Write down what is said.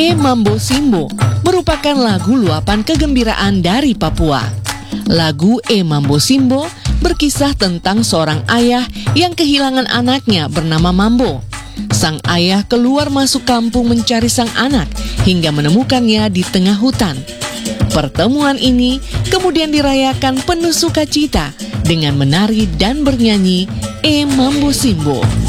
E Mambo Simbo merupakan lagu luapan kegembiraan dari Papua. Lagu E Mambo Simbo berkisah tentang seorang ayah yang kehilangan anaknya bernama Mambo. Sang ayah keluar masuk kampung mencari sang anak hingga menemukannya di tengah hutan. Pertemuan ini kemudian dirayakan penuh sukacita dengan menari dan bernyanyi E Mambo Simbo.